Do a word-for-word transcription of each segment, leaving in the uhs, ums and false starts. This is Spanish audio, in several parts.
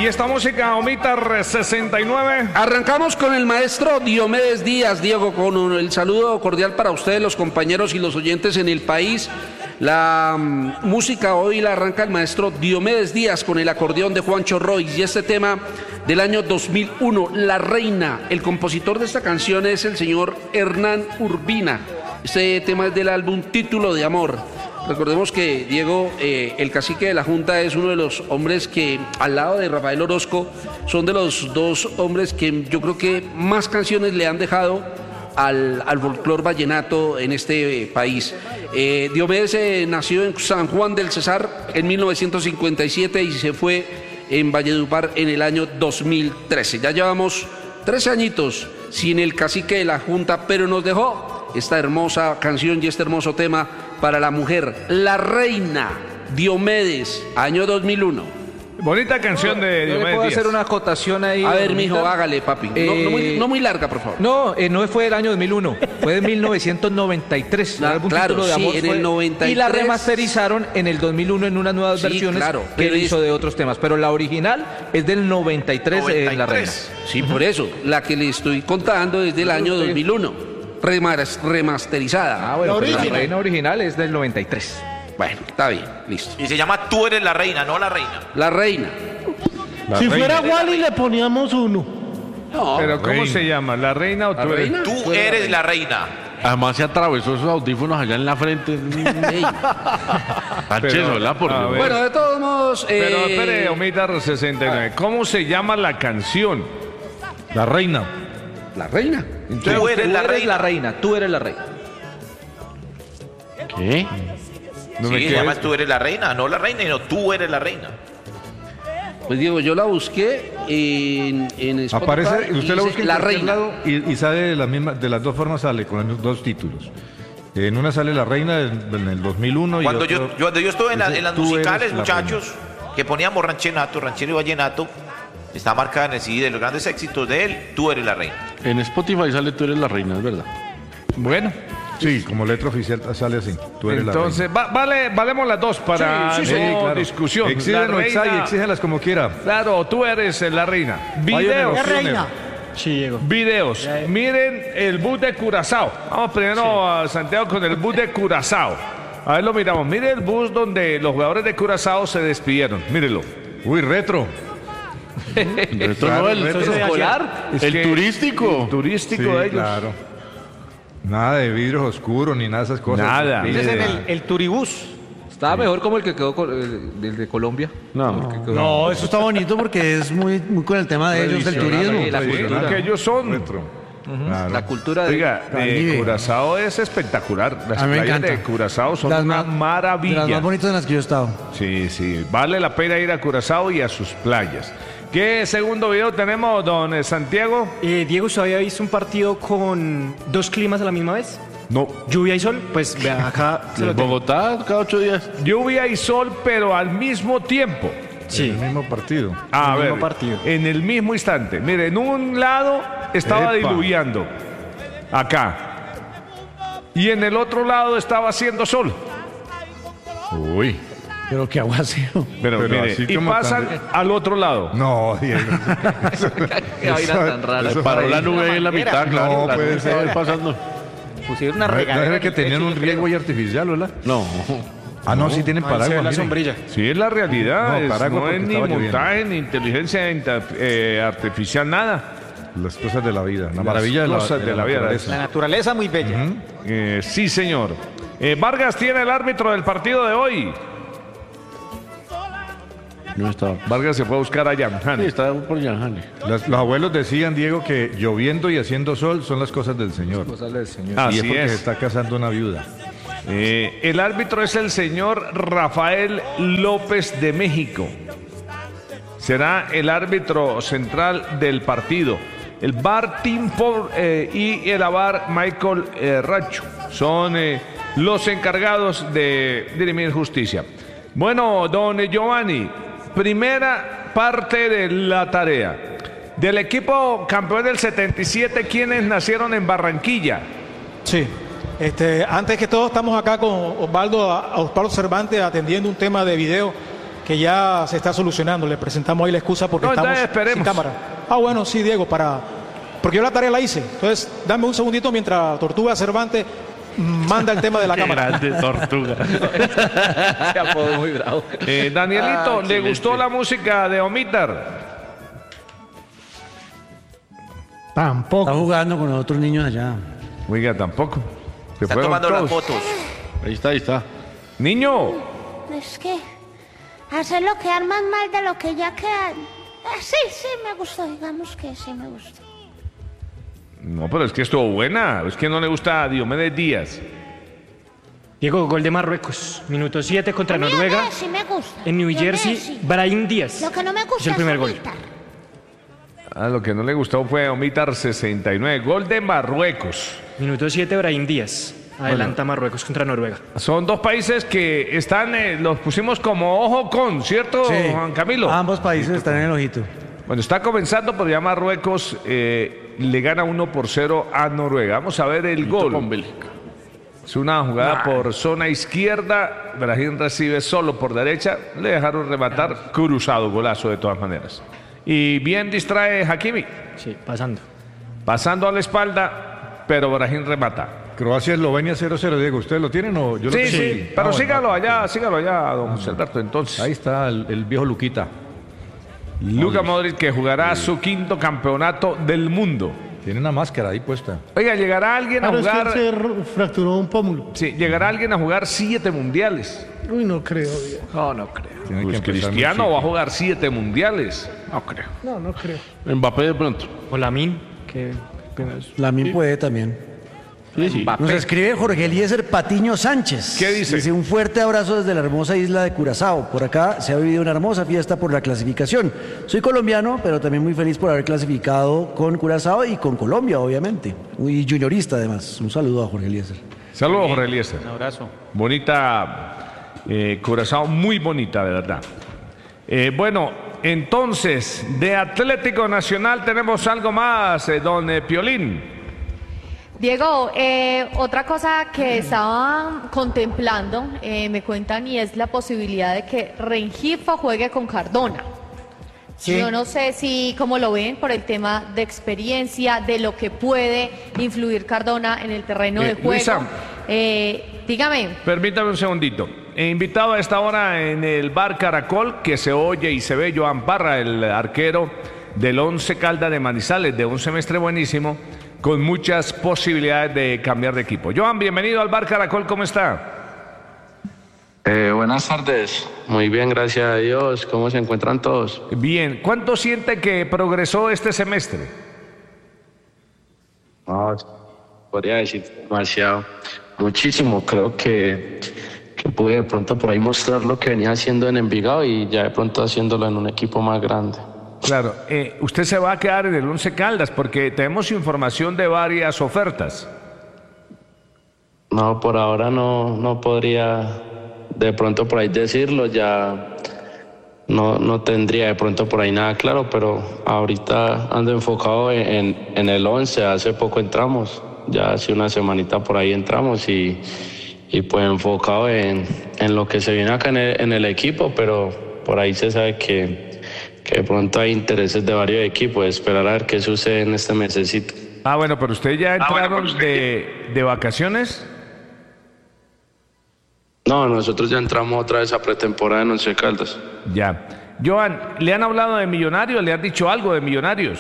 ¿Y esta música, Omita sesenta y nueve? Arrancamos con el maestro Diomedes Díaz, Diego, con un, el saludo cordial para ustedes, los compañeros y los oyentes en el país. La um, música hoy la arranca el maestro Diomedes Díaz con el acordeón de Juancho Roy y este tema del año dos mil uno, La Reina. El compositor de esta canción es el señor Hernán Urbina. Este tema es del álbum Título de Amor. Recordemos que Diego, eh, el cacique de la Junta, es uno de los hombres que, al lado de Rafael Orozco, son de los dos hombres que yo creo que más canciones le han dejado al, al folclor vallenato en este eh, país. Eh, Diomedes eh, nació en San Juan del Cesar en mil novecientos cincuenta y siete y se fue en Valledupar en el año dos mil trece. Ya llevamos trece añitos sin el cacique de la Junta, pero nos dejó esta hermosa canción y este hermoso tema para la mujer, La Reina, Diomedes, año dos mil uno. Bonita canción de Yo Diomedes le puedo Díaz. hacer una acotación ahí. A ver, bonita. mijo, hágale, papi. No, Eh, no muy, no muy larga, por favor. No, eh, no fue del año dos mil uno, fue de mil novecientos noventa y tres. Ah, El álbum claro, Título de sí, Amor en el fue- noventa y Y la tres. remasterizaron en el dos mil uno en unas nuevas Sí, versiones claro, que pero él hizo es- de otros temas. Pero la original es del noventa y tres, eh, La Reina. Sí, por eso. La que le estoy contando es del año dos mil uno. Remas- remasterizada. Ah, bueno, La pues la original. Reina original es del noventa y tres. Bueno, está bien, listo. Y se llama Tú eres la reina, no la reina. La Reina. La Si reina. fuera Wally le poníamos uno. No, Pero ¿cómo Reina. se llama? ¿La reina o ¿La tú eres? reina? Tú eres la reina. Además se atravesó esos audífonos allá en la frente. ey. Sánchez, ¿verdad? Por a Dios. ver. Bueno, de todos modos. Pero eh, espere, Omita sesenta y nueve. ¿Cómo se llama la canción? La reina. La Reina. Tú eres la la reina. reina, tú eres la reina. ¿Qué? No me Sí, se quedes- llama Tú eres la reina, no la reina, no tú eres la reina. Pues Diego, yo la busqué en, en Spotify Aparece, y usted la dice busca en La cualquier Reina. lado y, y sale de, la misma, de las dos formas, sale con los dos títulos. En una sale La Reina en, en el dos mil uno y Cuando otro- yo, yo, cuando yo estuve en, la- dice, en las "Tú eres musicales, la muchachos, que poníamos ranchenato, ranchero y vallenato, está marcada en el C D de los grandes éxitos de él, Tú eres la reina. En Spotify sale Tú eres la reina, es verdad. Bueno, reina". Sí, como letra oficial sale así. Tú eres entonces, va- vale, valemos las dos para la no reina. Sí, claro. discusión. Exíjanlo, La reina- exaye, exíjanlas como quiera. Claro, tú eres eh, la reina. Videos. Vaya, reina. Sí, Diego. Videos. Ya, ya. Miren el bus de Curazao. Vamos primero a Santiago con el bus de Curazao. A ver, lo miramos. Mire el bus donde los jugadores de Curazao se despidieron. Mírelo. Uy, retro. Esto Claro, no, el, retro. el, Escolar. Es el que- turístico. el turístico Sí, de ellos. claro. Nada de vidrios oscuros ni nada de esas cosas. Nada. Sí, Ese es de- el- El Turibús. Estaba mejor como el que quedó co- el, el de Colombia. No. El que quedó- No, eso está bonito porque es muy, muy con el tema de ellos del Tradicional, turismo. Sí, la Sí, cultura. que ellos son. retro. Claro. La cultura de... Oiga, eh, Caribe. Curazao es espectacular. Las A mí me playas encanta. de Curazao son Las una más- maravilla. De las más bonitas en las que yo he estado. Sí, sí, vale la pena ir a Curazao y a sus playas. ¿Qué segundo video tenemos, don eh, Santiago? Eh, Diego, ¿usted había visto un partido con dos climas a la misma vez? No. ¿Lluvia y sol? Pues vean, acá se lo En tengo. Bogotá cada ocho días. Lluvia y sol, pero al mismo tiempo. Sí. El mismo partido. A El ver, mismo partido. en el mismo instante. Mire, en un lado estaba Epa. diluviando, acá. Y en el otro lado estaba haciendo sol. Uy. Pero qué aguacero. Pero, Pero mire, así y como pasan tan- al otro lado. No, Diego. Qué vaina tan rara. eso- Paró la nube ahí en la mitad, claro. No, la puede nube estaba ser. ahí pasando. Pusieron una No regadera. era que en el tenían techo, un yo riego creo. y artificial, ¿verdad? No. Ah, no, sí tienen Ahí se ve paraguas. la miren. sombrilla. Sí, es la realidad. No, es- paraguas no porque es ni estaba lloviendo. montaje, ni inteligencia inter- eh, artificial, nada. Las cosas de la vida. La Las maravilla de la, cosas de la vida. naturaleza. La naturaleza muy bella. Eh, sí, señor. Eh, Vargas tiene el árbitro del partido de hoy. No estaba. Vargas se fue a buscar a Jan Sí, Han. estaba por Yanjani. Las- los abuelos decían, Diego, que lloviendo y haciendo sol son las cosas del Señor. Cosas del Señor. y Así es porque es. se está casando una viuda. Eh, el árbitro es el señor Rafael López de México. Será el árbitro central del partido. El V A R Tim Ford eh, y el A V A R Michael eh, Racho son eh, los encargados de dirimir justicia. Bueno, don Giovanni, primera parte de la tarea. Del equipo campeón del setenta y siete, ¿quiénes nacieron en Barranquilla? Sí. Este, antes que todo estamos acá con Osvaldo, Osvaldo Cervantes atendiendo un tema de video que ya se está solucionando. Le presentamos ahí la excusa porque No, estamos entonces esperemos. sin cámara. Ah, bueno, sí, Diego, para... porque yo la tarea la hice. Entonces, dame un segundito mientras Tortuga Cervantes manda el tema de la cámara. Grande tortuga. Se apodó muy bravo. Eh, Danielito, Ah, ¿le excelente. gustó la música de Omitar? Tampoco. Está jugando con los otros niños allá. Oiga, tampoco. Se Está fueron tomando las todos. fotos. Ahí está, ahí está. Niño, Es que hacerlo quedar más mal de lo que ya queda. Eh, sí, sí, me gustó, digamos que sí me gustó. no, pero es que estuvo buena. Es que no le gusta a Diomedes Díaz. Diego, gol de Marruecos. Minuto siete contra A mí Noruega. Messi me gusta. En New Yo Jersey, Messi. Brahim Díaz. Lo que no me Es gusta el primer gol. Omitar. Ah, lo que no le gustó fue Omitar sesenta y nueve. Gol de Marruecos. Minuto siete, Brahim Díaz. Adelanta Marruecos contra Noruega. Son dos países que están, eh, los pusimos como ojo con, ¿cierto, Juan Camilo? Ambos países están en el ojito. Bueno, está comenzando, pero ya Marruecos eh, le gana uno por cero a Noruega. Vamos a ver el gol. Con Bélgica. Es una jugada por zona izquierda. Brahim recibe solo por derecha. Le dejaron rematar. Cruzado, golazo de todas maneras. Y bien distrae Hakimi. Sí, pasando. Pasando a la espalda, pero Brahim remata. Croacia-Eslovenia cero cero, Diego. ¿Ustedes lo tienen o yo lo Sí, tengo sí, aquí? pero Ah, bueno. sígalo allá, sígalo allá, don José Alberto. Entonces, Ahí está el, el viejo Luquita. Luka Modric, que jugará su quinto campeonato del mundo. Tiene una máscara ahí puesta. Oiga, ¿llegará alguien a Claro, es que jugar? él se fracturó un pómulo. Sí, ¿llegará alguien a jugar siete mundiales? Uy, no creo, Diego. No, no creo. Tiene Pues que empezar muy Cristiano va a chico. jugar siete mundiales. No creo. No, no creo. Mbappé de pronto. O Lamin, que primero es- Lamin puede también. Sí, sí. Nos escribe Jorge Eliezer Patiño Sánchez. ¿Qué dice? Dice, un fuerte abrazo desde la hermosa isla de Curazao. Por acá se ha vivido una hermosa fiesta por la clasificación. Soy colombiano, pero también muy feliz por haber clasificado con Curazao y con Colombia, obviamente. Muy juniorista, además. Un saludo a Jorge Eliezer. Saludos, Jorge Eliezer. Un abrazo. Bonita, eh, Curazao, muy bonita, de verdad. Eh, bueno, entonces, de Atlético Nacional tenemos algo más, eh, don eh, Piolín. Diego, eh, otra cosa que estaban contemplando, eh, me cuentan, y es la posibilidad de que Rengifo juegue con Cardona. Sí. Yo no sé si cómo lo ven por el tema de experiencia, de lo que puede influir Cardona en el terreno Eh, de juego. Luisa. Eh, dígame. Permítame un segundito. He invitado a esta hora en el bar Caracol, que se oye y se ve Joan Parra, el arquero del Once Caldas de Manizales, de un semestre buenísimo, con muchas posibilidades de cambiar de equipo. Joan, bienvenido al bar Caracol, ¿cómo está? Eh, buenas tardes. Muy bien, gracias a Dios. ¿Cómo se encuentran todos? Bien, ¿cuánto siente que progresó este semestre? No, podría decir demasiado. Muchísimo. Creo que, que pude de pronto por ahí mostrar lo que venía haciendo en Envigado y ya de pronto haciéndolo en un equipo más grande. Claro, eh, usted se va a quedar en el Once Caldas porque tenemos información de varias ofertas. No, por ahora no, no podría de pronto por ahí decirlo. Ya no, no tendría de pronto por ahí nada claro, pero ahorita ando enfocado en, en el once. Hace poco entramos, ya hace una semanita por ahí entramos y, y pues enfocado en, en lo que se viene acá en el, en el equipo, pero por ahí se sabe que, que de pronto hay intereses de varios equipos. Esperar a ver qué sucede en este mesecito. Ah, bueno, pero usted ya Ah, bueno, entraron de, de vacaciones. No, nosotros ya entramos otra vez a pretemporada en Once Caldas. Ya. Joan, ¿le han hablado de Millonarios? ¿Le han dicho algo de Millonarios?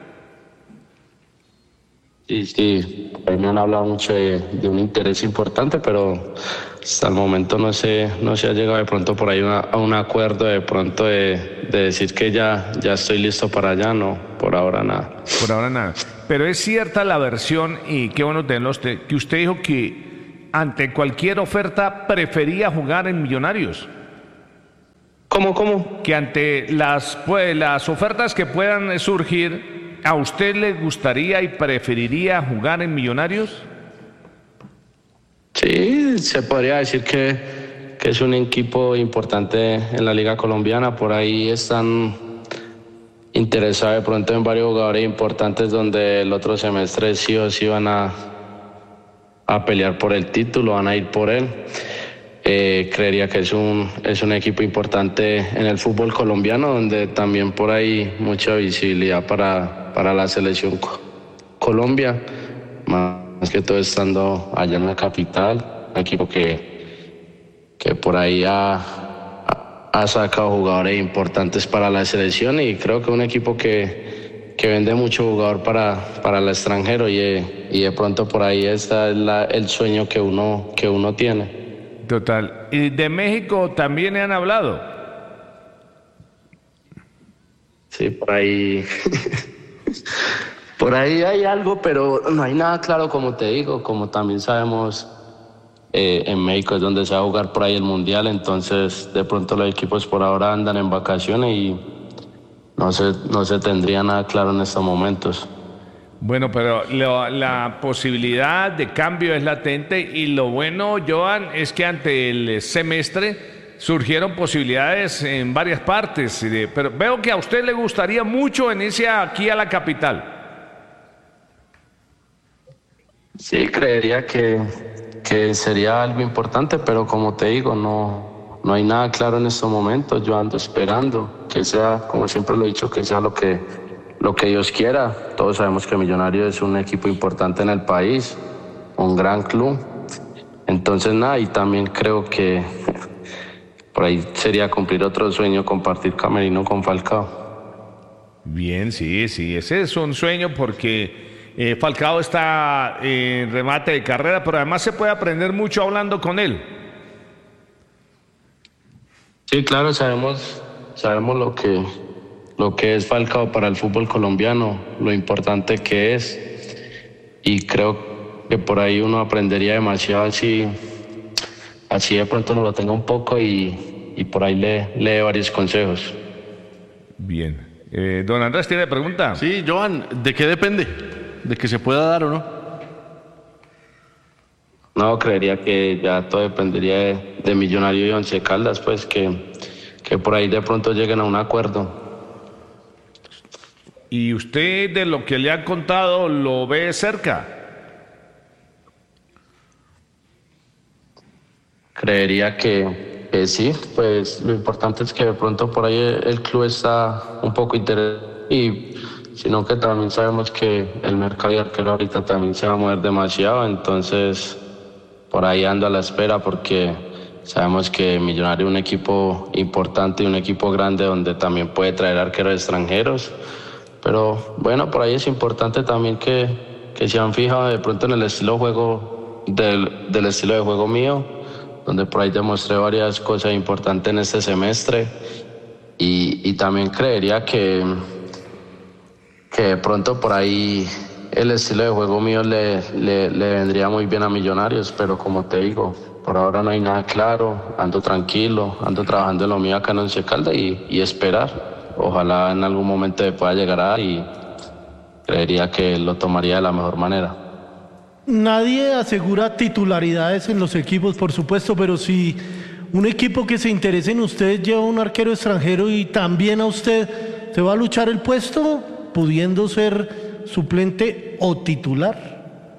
Sí, sí, ahí me han hablado mucho de, de un interés importante, pero hasta el momento no se, no se ha llegado de pronto por ahí una- a un acuerdo de pronto de, de decir que ya, ya estoy listo para allá. No, por ahora nada. Por ahora nada. Pero es cierta la versión, y qué bueno tenerlo usted, que usted dijo que ante cualquier oferta prefería jugar en Millonarios. ¿Cómo, cómo? Que ante las, pues, las ofertas que puedan surgir, ¿a usted le gustaría y preferiría jugar en Millonarios? Sí, se podría decir que, que es un equipo importante en la Liga Colombiana. Por ahí están interesados de pronto en varios jugadores importantes donde el otro semestre sí o sí van a, a pelear por el título, van a ir por él. Eh, creería que es un, es un equipo importante en el fútbol colombiano, donde también por ahí mucha visibilidad para, para la selección co- Colombia, más que todo estando allá en la capital, un equipo que, que por ahí ha, ha sacado jugadores importantes para la selección y creo que un equipo que, que vende mucho jugador para, para el extranjero y, y de pronto por ahí está la, el sueño que uno, que uno tiene. Total. ¿Y de México también han hablado? Sí, por ahí. Por ahí hay algo, pero no hay nada claro, como te digo. Como también sabemos, eh, en México es donde se va a jugar por ahí el Mundial. Entonces, de pronto los equipos por ahora andan en vacaciones y no se, no se tendría nada claro en estos momentos. Bueno, pero lo, la posibilidad de cambio es latente y lo bueno, Joan, es que ante el semestre surgieron posibilidades en varias partes, de, pero veo que a usted le gustaría mucho venirse aquí a la capital. Sí, creería que, que sería algo importante, pero como te digo, no, no hay nada claro en estos momentos. Yo ando esperando que sea, como siempre lo he dicho, que sea lo que... lo que Dios quiera. Todos sabemos que Millonarios es un equipo importante en el país, un gran club. Entonces, nada, y también creo que por ahí sería cumplir otro sueño, compartir camerino con Falcao. Bien, sí, sí, ese es un sueño porque eh, Falcao está en remate de carrera, pero además se puede aprender mucho hablando con él. Sí, claro, sabemos, sabemos lo que... lo que es Falcao para el fútbol colombiano, lo importante que es, y creo que por ahí uno aprendería demasiado así, así de pronto no lo tenga un poco y, y por ahí le lee varios consejos. Bien. Eh, don Andrés, ¿tiene pregunta? Sí, Joan, ¿de qué depende? ¿De que se pueda dar o no? No, creería que ya todo dependería de, de Millonario y Once Caldas, pues que, que por ahí de pronto lleguen a un acuerdo. ¿Y usted de lo que le han contado lo ve cerca? Creería que, que sí, pues lo importante es que de pronto por ahí el, el club está un poco interesado, y sino que también sabemos que el mercado de arquero ahorita también se va a mover demasiado, entonces por ahí ando a la espera porque sabemos que Millonario es un equipo importante y un equipo grande donde también puede traer arqueros extranjeros. Pero bueno, por ahí es importante también que, que se han fijado de pronto en el estilo de juego del, del estilo de juego mío, donde por ahí demostré varias cosas importantes en este semestre y, y también creería que, que de pronto por ahí el estilo de juego mío le, le, le vendría muy bien a Millonarios, pero como te digo, por ahora no hay nada claro, ando tranquilo, ando trabajando en lo mío acá en Once Caldas y, y esperar. Ojalá en algún momento pueda llegar a y creería que lo tomaría de la mejor manera. Nadie asegura titularidades en los equipos, por supuesto, pero si un equipo que se interese en usted lleva un arquero extranjero y también a usted, ¿se va a luchar el puesto pudiendo ser suplente o titular?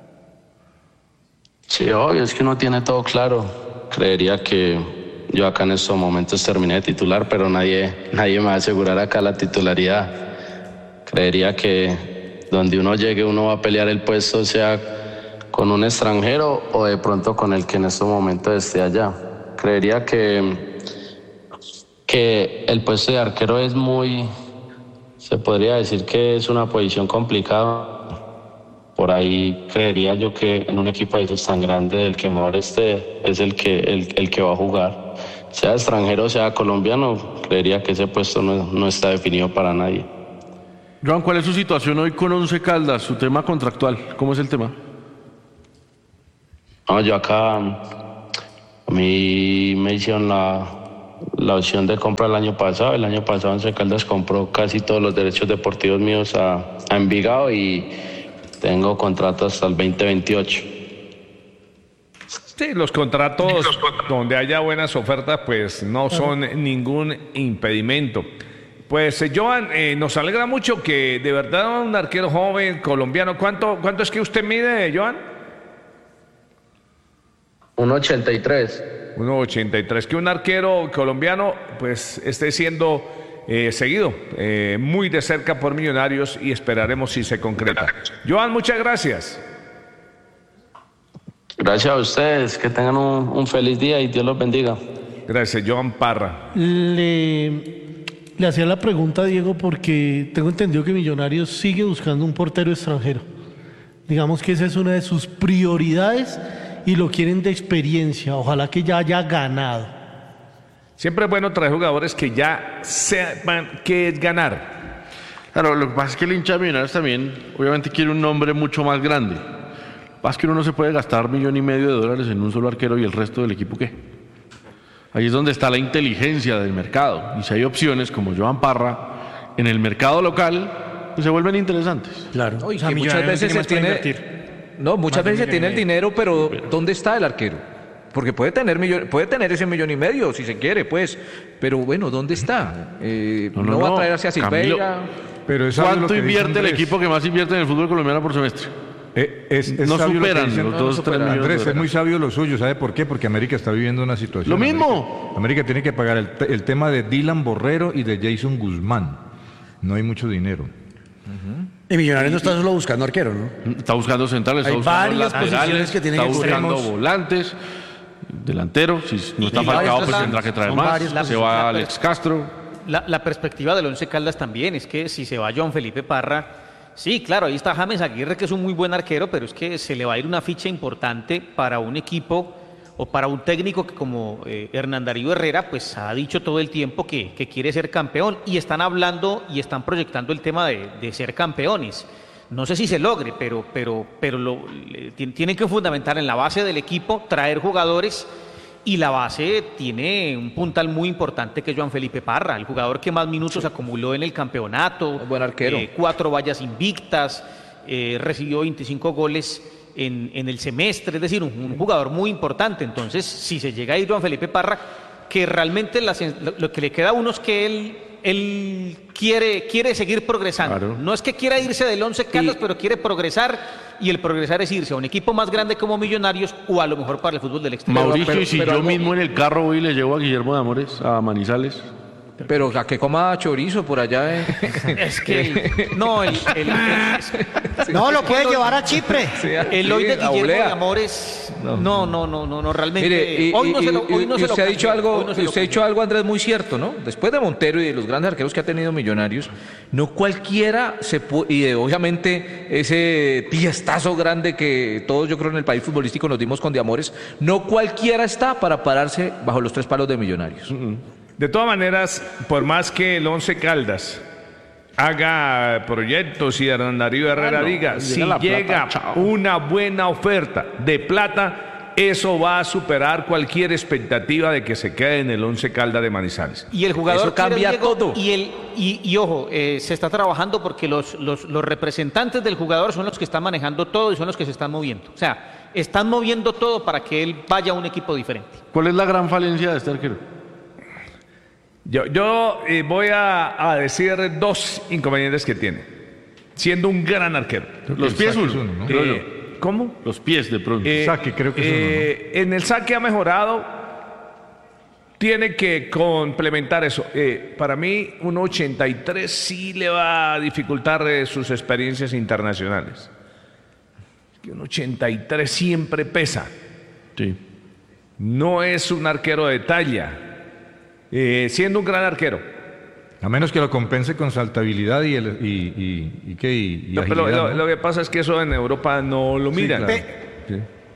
Sí, obvio, es que uno tiene todo claro. Creería que yo acá en estos momentos terminé de titular, pero nadie, nadie me va a asegurar acá la titularidad. Creería que donde uno llegue uno va a pelear el puesto, sea con un extranjero o de pronto con el que en estos momentos esté allá. Creería que, que el puesto de arquero es muy, se podría decir que es una posición complicada. Por ahí creería yo que en un equipo de esos tan grande el que mejor esté es el que, el, el que va a jugar. Sea extranjero, sea colombiano, creería que ese puesto no, no está definido para nadie. Joan, ¿cuál es su situación hoy con Once Caldas, su tema contractual? ¿Cómo es el tema? No, yo acá, a mí me hicieron la, la opción de compra el año pasado. El año pasado Once Caldas compró casi todos los derechos deportivos míos a, a Envigado y tengo contrato hasta el veinte veintiocho. Sí, los contratos donde haya buenas ofertas pues no son ningún impedimento. Pues eh, Joan, eh, nos alegra mucho que de verdad un arquero joven colombiano. ¿Cuánto, cuánto es que usted mide, Joan? uno ochenta y tres. uno ochenta y tres. Que un arquero colombiano pues esté siendo eh, seguido eh, muy de cerca por Millonarios y esperaremos si se concreta. Joan, muchas gracias. Gracias a ustedes, que tengan un, un feliz día y Dios los bendiga. Gracias, Joan Parra. Le, le hacía la pregunta a Diego porque tengo entendido que Millonarios sigue buscando un portero extranjero. Digamos que esa es una de sus prioridades y lo quieren de experiencia. Ojalá que ya haya ganado. Siempre es bueno traer jugadores que ya sepan qué es ganar. Claro, lo que pasa es que el hincha de Millonarios también obviamente quiere un nombre mucho más grande. Lo que pasa es que uno no se puede gastar millón y medio de dólares en un solo arquero y el resto del equipo ¿qué? Ahí es donde está la inteligencia del mercado. Y si hay opciones como Joan Parra en el mercado local, pues se vuelven interesantes. Claro. No, y O sea, que muchas Millonarios veces tiene se más para tiene, invertir. no, muchas Más de veces se un tiene el millón y dinero, pero ¿dónde está el arquero? Porque puede tener millón, puede tener ese millón y medio si se quiere, pues, pero bueno, ¿dónde está? Eh, no, No, no, va no. a traer hacia Silveira. Camilo, Pero es sabio lo ¿cuánto que dice invierte el Andrés. equipo que más invierte en el fútbol colombiano por semestre? Eh, es- es No sabio lo que superan dicen- los dos, tres millones de Andrés, es dólares. muy sabio lo suyo, ¿sabe por qué? Porque América está viviendo una situación. Lo mismo. América, América tiene que pagar el, te- el tema de Dylan Borrero y de Jason Guzmán. No hay mucho dinero. Y Millonarios no está solo buscando arquero, ¿no? Está buscando centrales, Hay está buscando varias laterales, posiciones que tienen está que buscando extremos. volantes, delanteros. Si no está Y Falcao, varios pues traslados. tendrá que traer Son más. varias Se va Alex Castro. La, la perspectiva del Once Caldas también es que si se va Joan Felipe Parra, sí, claro, ahí está James Aguirre, que es un muy buen arquero, pero es que se le va a ir una ficha importante para un equipo o para un técnico que como eh, Hernán Darío Herrera, pues ha dicho todo el tiempo que, que quiere ser campeón y están hablando y están proyectando el tema de, de ser campeones. No sé si se logre, pero, pero, pero lo, le- tien- tienen que fundamentar en la base del equipo, traer jugadores. Y la base tiene un puntal muy importante que es Joan Felipe Parra, el jugador que más minutos acumuló en el campeonato. Buen arquero. eh, cuatro vallas invictas, eh, recibió veinticinco goles en, en el semestre, es decir, un, un jugador muy importante. Entonces, si se llega a ir Joan Felipe Parra, que realmente la sen- lo, lo que le queda a uno es que él, él quiere, quiere seguir progresando. Claro. No es que quiera irse del Once Caldas, pero quiere progresar. Y el progresar es irse a un equipo más grande como Millonarios o a lo mejor para el fútbol del exterior. Mauricio, pero- y si pero yo algo- mismo en el carro voy y le llevo a Guillermo de Amores a Manizales. Pero a que coma chorizo por allá. eh. Es que el- no, el, el- el- No, lo puede llevar a Chipre. el hoy de Sí, la Guillermo olea. de Amores, no, no, no, no, no, no, realmente. Mire, y, hoy no y- se lo, y- hoy no y se lo usted ha dicho cambio, algo, hoy no se lo usted ha dicho cambio. algo, Andrés, muy cierto, ¿no? Después de Montero y de los grandes arqueros que ha tenido Millonarios, no cualquiera se puede, y de, obviamente ese tiestazo grande que todos yo creo en el país futbolístico nos dimos con De Amores, no cualquiera está para pararse bajo los tres palos de Millonarios. De todas maneras, por más que el Once Caldas haga proyectos y Hernán Darío Herrera Ah, no, diga, llega si la plata, llega chao. una buena oferta de plata, eso va a superar cualquier expectativa de que se quede en el Once Caldas de Manizales. Y el jugador Eso cambia quiere, Diego, todo. Y, el, y, y ojo, eh, se está trabajando porque los, los, los representantes del jugador son los que están manejando todo y son los que se están moviendo. O sea, están moviendo todo para que él vaya a un equipo diferente. ¿Cuál es la gran falencia de este arquero? Yo, yo eh, voy a, a decir dos inconvenientes que tiene, siendo un gran arquero. Los el pies saque es uno, uno, ¿no? creo yo. Eh, ¿Cómo? Los pies de pronto. Eh, Saque, creo que es eh, En el saque ha mejorado. Tiene que complementar eso. Eh, para mí, un ochenta y tres sí le va a dificultar eh, sus experiencias internacionales. Que un ochenta y tres siempre pesa. Sí. No es un arquero de talla. Eh, siendo un gran arquero. A menos que lo compense con saltabilidad y, el, y, y, y, ¿qué? y, y No, pero agilidad, lo, ¿no? lo que pasa es que eso en Europa no lo Sí, miran. claro. Sí.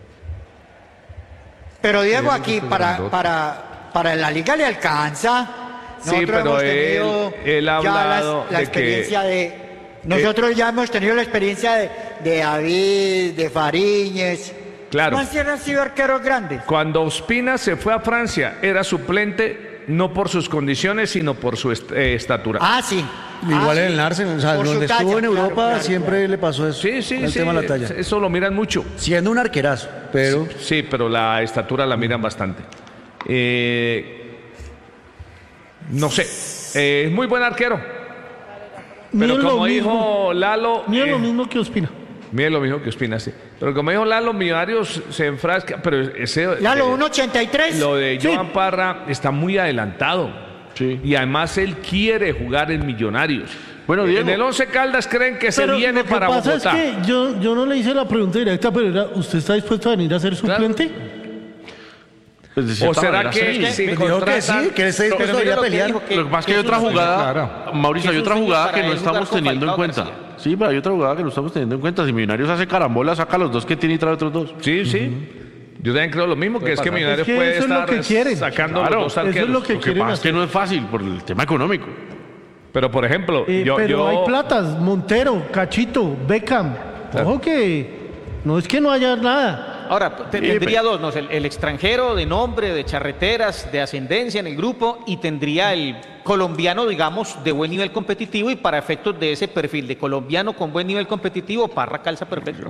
Pero Diego, Sí, aquí eso es para, grandote. para, para la liga le alcanza. Sí, Nosotros pero hemos él- tenido él ha ya las- hablado la de experiencia que- de. Nosotros ya hemos tenido la experiencia de, de David, de Fariñez. Claro. ¿No han sido arqueros grandes? Cuando Ospina se fue a Francia, era suplente no por sus condiciones, sino por su est- eh, estatura. Ah, sí. Igual Ah, en sí. el Arsenal, o sea, Por su donde talla, estuvo en claro, Europa claro, siempre claro. le pasó eso. Sí, sí, el sí. tema de la talla. Eso lo miran mucho. Siendo un arquerazo, pero Sí, pero la estatura la miran bastante. Eh, no sé. Eh, es muy buen arquero. Mire Pero lo como mismo, dijo Lalo. mire eh, lo mismo que Ospina. Mire lo mismo que Ospina, sí. Pero como dijo Lalo, Millonarios se enfrasca, pero ese... Lalo, eh, uno ochenta y tres. Lo de Sí. Joan Parra está muy adelantado. Sí. Y además él quiere jugar en Millonarios. Bueno, Diego. En el Once Caldas creen que se Pero viene lo que para pasa Bogotá. es que yo, yo no le hice la pregunta directa, pero era, ¿usted está dispuesto a venir a ser suplente? Pues de ¿O cierta será manera, que sí. si Pues dijo que sí, contratan- que él está dispuesto Pero a ir mire a lo que pelear. dijo, que- Lo que pasa es que hay es otra un sueño, jugada, clara. Mauricio, que hay es un otra sueño jugada para que no él jugar estamos con teniendo en Falcao cuenta. García. Sí, pero hay otra jugada que no estamos teniendo en cuenta. Si Millonarios hace carambola, saca los dos que tiene y trae otros dos. Sí, sí. Yo también creo lo mismo, que es que Millonarios Es que puede eso es lo estar que quieren. sacando Claro, los dos eso es arqueros. lo que Lo que quieren pasa es que hacer. no es fácil por el tema económico. Pero por ejemplo, Eh, yo, pero yo- hay platas, Montero, Cachito, Beckham. Ojo que no es que no haya nada. Ahora, te- tendría dos, ¿no? El, el extranjero de nombre, de charreteras, de ascendencia en el grupo, y tendría el colombiano, digamos, de buen nivel competitivo, y para efectos de ese perfil de colombiano con buen nivel competitivo, Parra calza perfecto.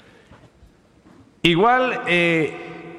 igual eh,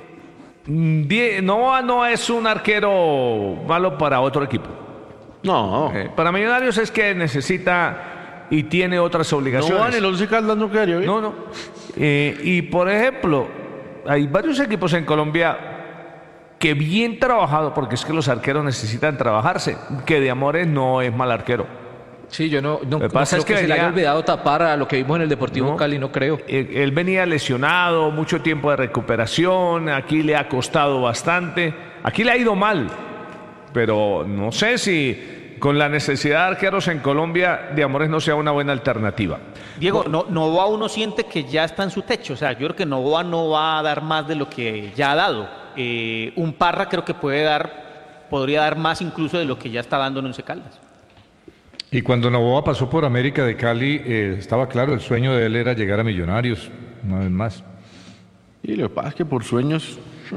Die- Novoa no es un arquero malo para otro equipo. No. Eh, para Millonarios es que necesita y tiene otras obligaciones. No, en el Once Caldas no quedaría bien. No, no. Eh, y por ejemplo, hay varios equipos en Colombia que bien trabajado, porque es que los arqueros necesitan trabajarse, que de Amores no es mal arquero. Sí, yo no, no, Lo que no pasa creo es que que se le haya venía- olvidado tapar a lo que vimos en el Deportivo No. Cali, no creo. Él, él venía lesionado, mucho tiempo de recuperación, aquí le ha costado bastante, aquí le ha ido mal, pero no sé si con la necesidad de arqueros en Colombia, de Amores no sea una buena alternativa. Diego, no, Novoa uno siente que ya está en su techo, o sea, yo creo que Novoa no va a dar más de lo que ya ha dado. Eh, un Parra creo que puede dar, podría dar más incluso de lo que ya está dando en Once Caldas. Y cuando Novoa pasó por América de Cali, eh, estaba claro, el sueño de él era llegar a Millonarios, una vez más. Y lo que pasa es que por sueños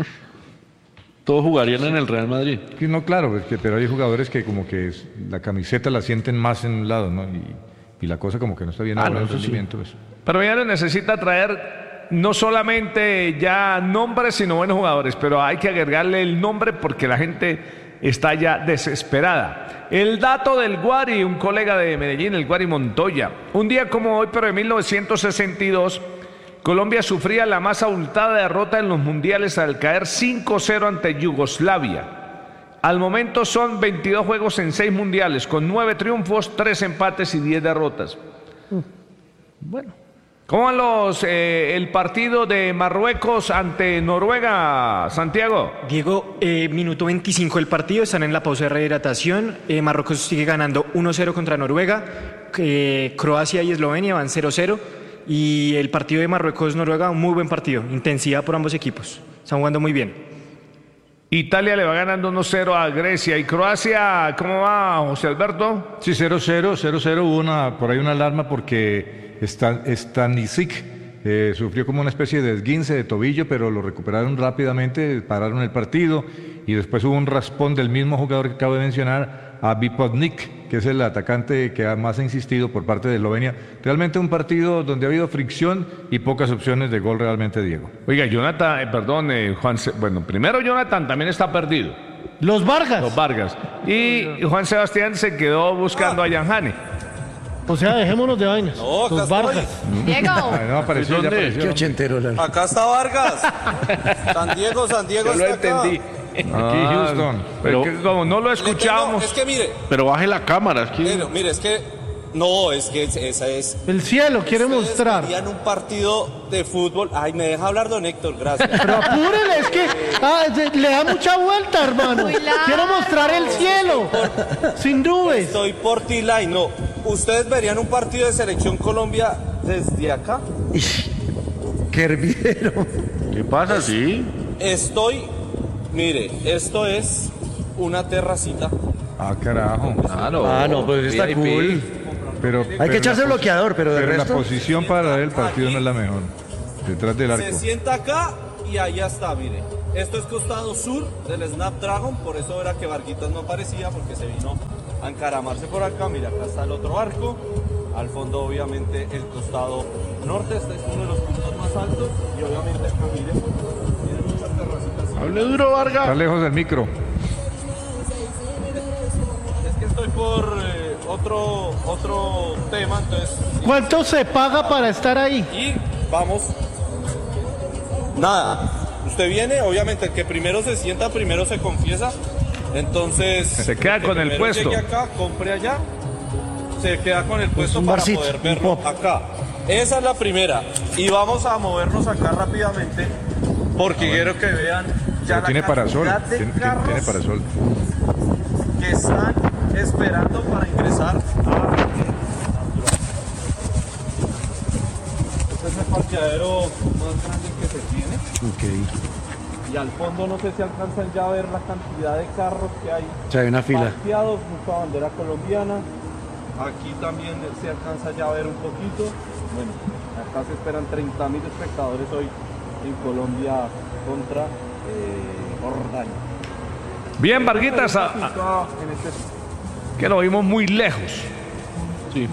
todos jugarían en el Real Madrid. Sí, no, claro, es que, pero hay jugadores que como que es- la camiseta la sienten más en un lado, ¿no? Y, y la cosa como que no está bien Ah, ahora no, el eso sí. rendimiento. pues. Pero Millonarios necesita traer no solamente ya nombres, sino buenos jugadores, pero hay que agregarle el nombre porque la gente está ya desesperada. El dato del Guari, un colega de Medellín, el Guari Montoya. Un día como hoy, pero de mil novecientos sesenta y dos, Colombia sufría la más abultada derrota en los mundiales al caer cinco cero ante Yugoslavia. Al momento son veintidós juegos en seis mundiales, con nueve triunfos, tres empates y diez derrotas. Bueno. ¿Cómo van los, eh, el partido de Marruecos ante Noruega, Santiago? Diego, eh, minuto veinticinco del partido, están en la pausa de rehidratación. Eh, Marruecos sigue ganando uno cero contra Noruega. Eh, Croacia y Eslovenia van cero cero. Y el partido de Marruecos-Noruega, un muy buen partido. Intensidad por ambos equipos. Están jugando muy bien. Italia le va ganando uno cero a Grecia. ¿Y Croacia, cómo va, José Alberto? Sí, cero cero, cero cero, hubo una, por ahí una alarma porque Stan- Stanisic eh, sufrió como una especie de esguince de tobillo, pero lo recuperaron rápidamente, pararon el partido y después hubo un raspón del mismo jugador que acabo de mencionar, a Vipotnik, que es el atacante que más ha insistido por parte de Eslovenia. Realmente un partido donde ha habido fricción y pocas opciones de gol realmente, Diego. Oiga, Jonathan, eh, perdón, eh, Juan, Se- bueno, primero Jonathan también está perdido. Los Vargas. Los Vargas. Y Juan Sebastián se quedó buscando a Yanjane. O sea, dejémonos de vainas. No, acá Los Vargas. Diego. Ay, no, apareció, ya ¿Dónde? apareció. Qué ochentero, Lalo. Acá está Vargas. San Diego, San Diego Yo lo está acá. entendí. Aquí Houston. Pero Pero- como no lo Le tengo- escuchábamos. es que mire, Pero baje la cámara, es que... mire, mire, es que no, es que es- esa es. El cielo quiere Ustedes mostrar. querían un partido de fútbol. Ay, me deja hablar, don Héctor, gracias. Pero apúrele, es que ah, se- le da mucha vuelta, hermano. Muy largo. Quiero mostrar el cielo. Sin nubes. Estoy por T-Line, no. ¿Ustedes verían un partido de Selección Colombia desde acá? Qué hervidero. ¿Qué pasa? Sí. Estoy, mire, esto es una terracita. Ah, carajo. Ah, no. Ah, no, pues está V I P. cool. Pero, Hay que echarse la posi- bloqueador, pero de Pero resto. la posición para el partido no es la mejor. Detrás del arco. Se sienta acá y allá está, mire. Esto es costado sur del Snapdragon, por eso era que Varguitas no aparecía, porque se vino a encaramarse por acá. Mira, acá está el otro arco. Al fondo, obviamente, el costado norte. Este es uno de los puntos más altos. Y obviamente acá, mire, tiene muchas terracitas. Hable duro, Vargas. Está lejos del micro. Es que estoy por eh, otro, otro tema, entonces... ¿Cuánto se paga para estar ahí? Y vamos nada. Usted viene, obviamente el que primero se sienta, primero se confiesa. Entonces, se queda con el puesto. Llegue acá, compre allá, se queda con el puesto un para barcito, poder un verlo pop. acá. Esa es la primera. Y vamos a movernos acá rápidamente porque quiero que vean ya la tiene parasol, cantidad de tiene, carros tiene parasol. que están esperando para ingresar a este es el parqueadero más grande que se tiene. Ok. Y al fondo no sé si alcanzan ya a ver la cantidad de carros que hay. O sea, hay una fila. Parqueados, mucha bandera colombiana. Aquí también se alcanza ya a ver un poquito. Bueno, acá se esperan treinta mil espectadores hoy en Colombia contra eh, Jordania. Bien, Varguitas, a- a- En este que lo vimos muy lejos. Sí.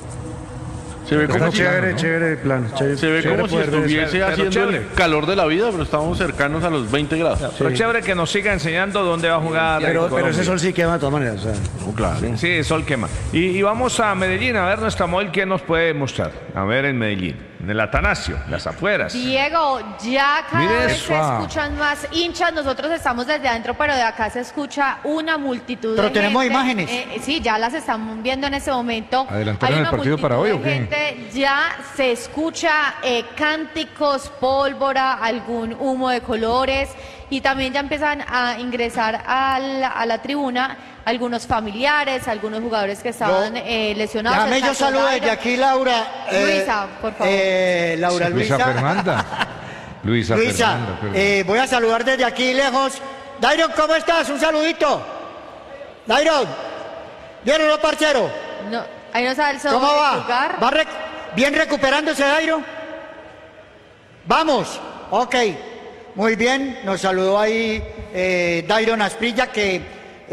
Se ve Está como si, chévere, chévere el plan. Chévere, se ve chévere como si poder ver eso. estuviese Pero haciendo chévere. el calor de la vida, pero estamos cercanos a los veinte grados. Pero chévere que nos siga enseñando dónde va a jugar. Pero, pero Colombia. ese sol sí quema de todas maneras. O sea. Oh, claro. Sí, el sol quema. Y, y vamos a Medellín a ver nuestra modelo qué nos puede mostrar. A ver en Medellín, en el Atanasio, las afueras. Diego, ya cada Mire vez eso, se ah. escuchan más hinchas. Nosotros estamos desde adentro, pero de acá se escucha una multitud Pero de tenemos gente. imágenes. Eh, sí, ya las estamos viendo en ese momento. ¿Adelantaron Hay el una partido para hoy multitud o de qué? gente, ya se escucha eh, cánticos, pólvora, algún humo de colores. Y también ya empiezan a ingresar a la, a la tribuna algunos familiares, algunos jugadores que estaban eh, lesionados. Déjame El yo saludo Nacional. desde aquí, Laura. eh, Luisa, por favor. eh, Laura Luisa Luisa. Fernanda. Luisa, Luisa, Fernanda, perdón. eh, voy a saludar desde aquí lejos. Dairon, ¿cómo estás? Un saludito. Dairon, ¿bien o no, parcero? No, ahí nos alzó ¿Cómo el va? lugar. ¿Va rec- bien recuperándose, Dairon? Vamos, ok. Muy bien, nos saludó ahí eh, Dairon Asprilla que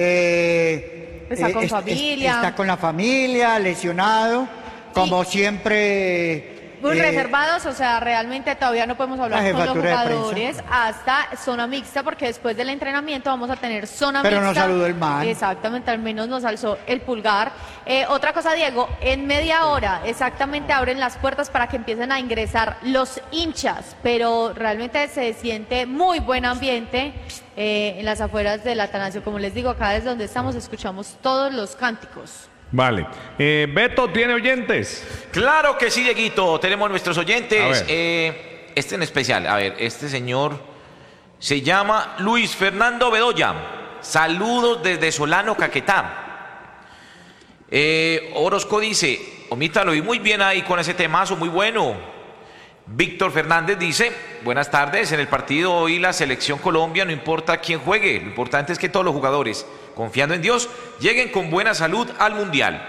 eh, Está con es- es- familia. está con la familia, lesionado, como siempre. Muy eh, reservados, o sea, realmente todavía no podemos hablar la con los jefatura de jugadores hasta zona mixta, porque después del entrenamiento vamos a tener zona Pero mixta. nos saludó el man. Exactamente, al menos nos alzó el pulgar. Eh, otra cosa, Diego, en media hora exactamente abren las puertas para que empiecen a ingresar los hinchas, pero realmente se siente muy buen ambiente eh, en las afueras del Atanasio. Como les digo, acá desde donde estamos escuchamos todos los cánticos. Vale. Eh, Beto, ¿tiene oyentes? Claro que sí, Dieguito. Tenemos nuestros A oyentes. ver. Eh, este en especial. A ver, este señor se llama Luis Fernando Bedoya. Saludos desde Solano, Caquetá. Eh, Orozco dice, Omita, lo vi muy bien ahí con ese temazo, muy bueno. Víctor Fernández dice, buenas tardes, en el partido hoy la selección Colombia, no importa quién juegue, lo importante es que todos los jugadores, confiando en Dios, lleguen con buena salud al Mundial.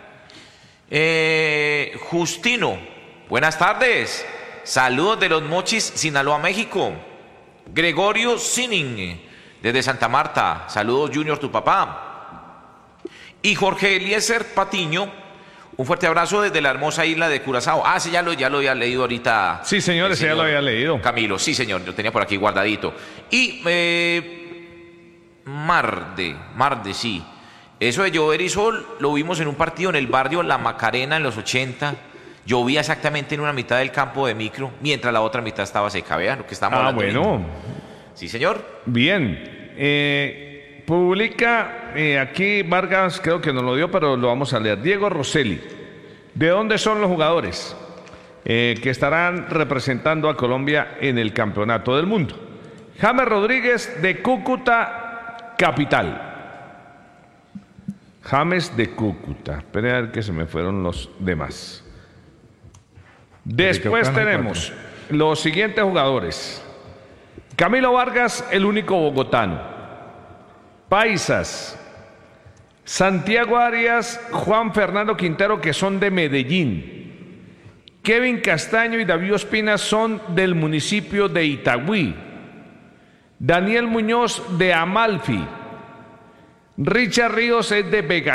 Eh, Justino, buenas tardes, saludos de Los Mochis, Sinaloa, México. Gregorio Sinning, desde Santa Marta, saludos Junior, tu papá. Y Jorge Eliezer Patiño, un fuerte abrazo desde la hermosa isla de Curazao. Ah, sí, ya lo, ya lo había leído ahorita. Sí, señor, el ese ya lo había leído. Camilo, sí, señor, lo tenía por aquí guardadito. Y eh, Marde, Marde, sí. Eso de llover y sol lo vimos en un partido en el barrio La Macarena en los ochenta. Llovía exactamente en una mitad del campo de micro, mientras la otra mitad estaba seca. Vean lo que estamos Ah, hablando. bueno. ahorita. Sí, señor. Bien. Eh, publica eh, aquí Vargas, creo que nos lo dio, pero lo vamos a leer. Diego Rosselli. ¿De dónde son los jugadores eh, que estarán representando a Colombia en el Campeonato del Mundo? James Rodríguez de Cúcuta, capital. James de Cúcuta. Esperen a ver que se me fueron los demás. Después Caucano hay tenemos los siguientes jugadores. Camilo Vargas, el único bogotano. Paisas. Santiago Arias, Juan Fernando Quintero, que son de Medellín. Kevin Castaño y David Ospina son del municipio de Itagüí. Daniel Muñoz de Amalfi. Richard Ríos es de Vega